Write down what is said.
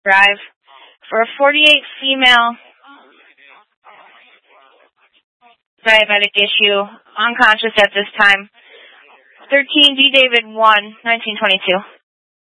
Drive for a 48 female diabetic issue, unconscious at this time. 13 D. David 1, 1922.